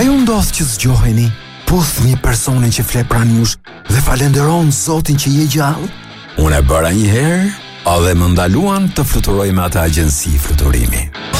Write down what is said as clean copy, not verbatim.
A ju ndodh që zgjoheni, puthni personin që flet pranë jush dhe falenderon Zotin që je gjallë? Unë e bëra një herë, edhe më ndaluan të fluturoj me atë agjenci fluturimi.